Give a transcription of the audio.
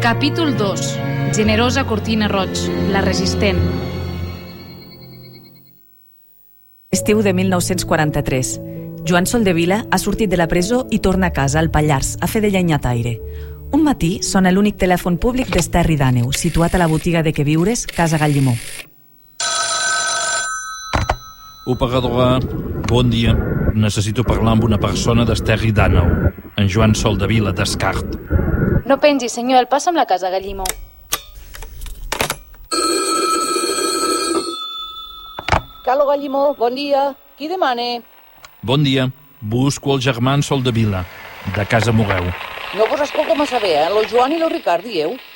Capítol 2. Generosa Cortina Roig, la resistent. Estiu de 1943. Joan Soldevila ha sortit de la presó i torna a casa, al Pallars, a fer de llenyataire. Un matí sona l'únic telèfon públic d'Esterri d'Àneu, situat a la botiga de queviures Casa Gallimó. Operadora, bon dia. Necessito parlar amb una persona d'Esterri d'Àneu. En Joan Soldevila, Descart. No pengi, senyor, el passa amb la Casa Gallimó. Calo Gallimó, bon dia. Qui demane? Bon dia. Busco el germà Soldevila, de Casa Moreu. No vos escolto massa bé, lo Joan i lo Ricard, dieu?